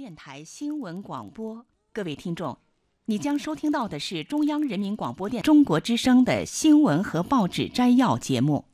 电台新闻广播，各位听众，你将收听到的是中央人民广播电中国之声的新闻和报纸摘要节目。